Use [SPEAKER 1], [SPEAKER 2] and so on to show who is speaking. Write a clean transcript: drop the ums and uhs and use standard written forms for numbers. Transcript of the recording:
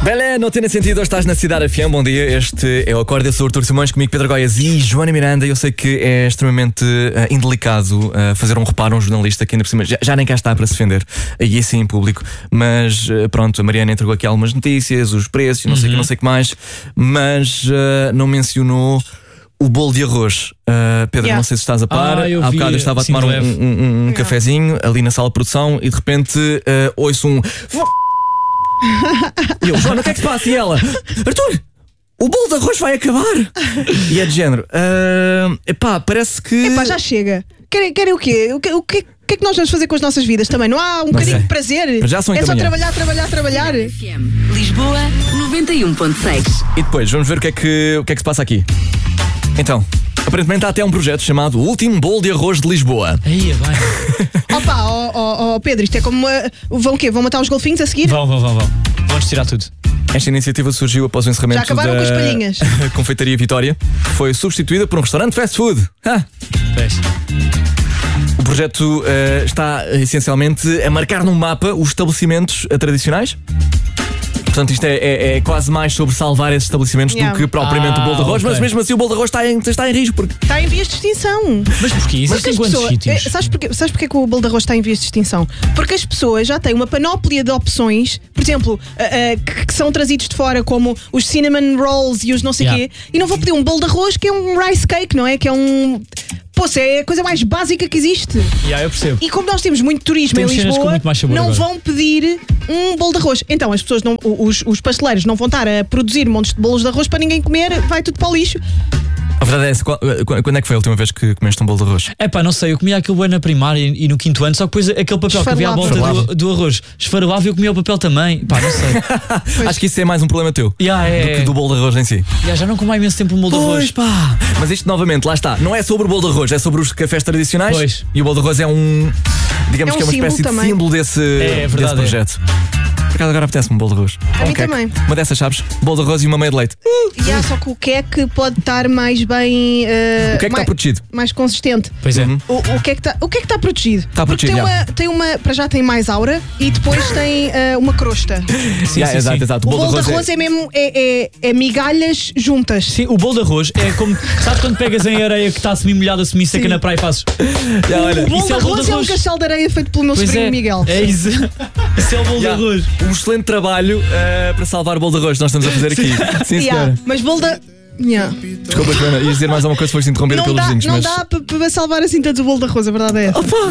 [SPEAKER 1] Belé, não tem sentido, hoje estás na Cidade FM, bom dia. Este é o Acorde, eu sou o Artur Simões, comigo Pedro Goiás e Joana Miranda. Eu sei que é extremamente indelicado fazer um reparo a um jornalista que ainda por cima já nem cá está para se defender, aí assim em público. Mas pronto, a Mariana entregou aqui algumas notícias, os preços, não sei o que, não sei o que mais, mas não mencionou o bolo de arroz. Pedro, não sei se estás a par. Há bocado eu estava a tomar um cafezinho ali na sala de produção e de repente ouço um... E eu, Joana, o que é que se passa? E ela, Artur, o bolo de arroz vai acabar. E é de género, parece que...
[SPEAKER 2] já chega. Querem o quê? O que é que nós vamos fazer com as nossas vidas também? Não há um bocadinho de prazer?
[SPEAKER 1] Já são
[SPEAKER 2] é só
[SPEAKER 1] manhã.
[SPEAKER 2] trabalhar.
[SPEAKER 3] Lisboa 91.6.
[SPEAKER 1] E depois, vamos ver o que é que se passa aqui. Então, aparentemente há até um projeto chamado O Último Bolo de Arroz de Lisboa.
[SPEAKER 4] Aí, vai.
[SPEAKER 2] Opa, Pedro, isto é como vão o quê? Vão matar os golfinhos a seguir?
[SPEAKER 4] Vão. Vamos tirar tudo.
[SPEAKER 1] Esta iniciativa surgiu após o encerramento
[SPEAKER 2] Já acabaram com as palhinhas.
[SPEAKER 1] da Confeitaria Vitória, que foi substituída por um restaurante fast food. O projeto está essencialmente a marcar num mapa os estabelecimentos tradicionais. Portanto, isto é quase mais sobre salvar esses estabelecimentos do que propriamente o bolo de arroz, mas mesmo assim o bolo de arroz está em risco. Porque...
[SPEAKER 2] Está em vias de extinção.
[SPEAKER 4] Mas porquê? Existem quantos sítios?
[SPEAKER 2] Sabes porquê que o bolo de arroz está em vias de extinção? Porque as pessoas já têm uma panóplia de opções, por exemplo, que são trazidos de fora, como os cinnamon rolls e os não sei quê, e não vou pedir um bolo de arroz que é um rice cake, não é? Que é um... é a coisa mais básica que existe.
[SPEAKER 4] Eu percebo.
[SPEAKER 2] E como nós temos muito turismo em Lisboa, não vão pedir um bolo de arroz. Então as pessoas, os pasteleiros não vão estar a produzir montes de bolos de arroz para ninguém comer, vai tudo para o lixo.
[SPEAKER 1] A verdade é essa, quando é que foi a última vez que comeste um bolo de arroz?
[SPEAKER 4] Não sei, eu comia aquilo bem na primária e no quinto ano, só que depois aquele papel que havia à volta do arroz esfarelava e eu comia o papel também. Não sei.
[SPEAKER 1] Acho que isso é mais um problema teu do que do bolo de arroz em si.
[SPEAKER 4] Já não como há imenso tempo um bolo de arroz.
[SPEAKER 1] Mas isto novamente, lá está, não é sobre o bolo de arroz, é sobre os cafés tradicionais.
[SPEAKER 4] Pois.
[SPEAKER 1] E o bolo de arroz é digamos que é uma espécie de símbolo desse projeto. Por acaso agora apetece-me um bolo de arroz.
[SPEAKER 2] A mim também.
[SPEAKER 1] Uma dessas, sabes? Bolo de arroz e uma meia de leite.
[SPEAKER 2] Só que o queque pode estar mais bem...
[SPEAKER 1] O que é que está protegido?
[SPEAKER 2] Mais consistente.
[SPEAKER 4] Pois é.
[SPEAKER 2] O que é que está protegido?
[SPEAKER 1] Está protegido,
[SPEAKER 2] para já tem mais aura e depois tem uma crosta.
[SPEAKER 4] Sim.
[SPEAKER 1] Exato.
[SPEAKER 2] O bolo de arroz é mesmo migalhas juntas.
[SPEAKER 4] Sim, o bolo de arroz é como... Sabes quando pegas em areia que está semi-molhada, semi-seca na praia e fazes...
[SPEAKER 2] O bolo de arroz é um castelo de areia feito pelo meu sobrinho Miguel.
[SPEAKER 4] É isso. Isso é o bolo de arroz.
[SPEAKER 1] Um excelente trabalho para salvar o bolo de arroz que nós estamos a fazer aqui. Sim, senhora.
[SPEAKER 2] Mas bolo de...
[SPEAKER 1] Desculpa, Joana, ias dizer mais alguma coisa, foste interromper pelos vizinhos.
[SPEAKER 2] Não dá para salvar assim tanto o bolo de arroz, a verdade é essa.